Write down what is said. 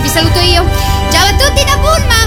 vi saluto io. Ciao a tutti da Bulma!